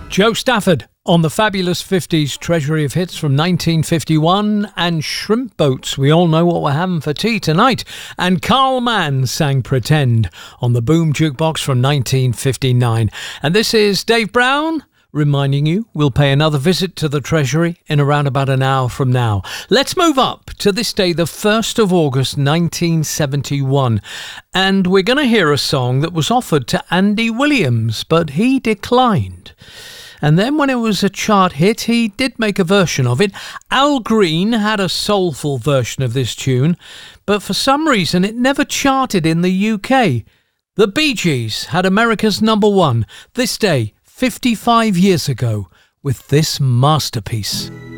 Joe Stafford on the fabulous 50s Treasury of Hits from 1951, and Shrimp Boats, we all know what we're having for tea tonight. And Carl Mann sang Pretend on the Boom Jukebox from 1959. And this is Dave Brown reminding you we'll pay another visit to the Treasury in around about an hour from now. Let's move up to this day, the 1st of August 1971, and we're going to hear a song that was offered to Andy Williams, but he declined. And then when it was a chart hit, he did make a version of it. Al Green had a soulful version of this tune, but for some reason it never charted in the UK. The Bee Gees had America's #1 this day 55 years ago with this masterpiece.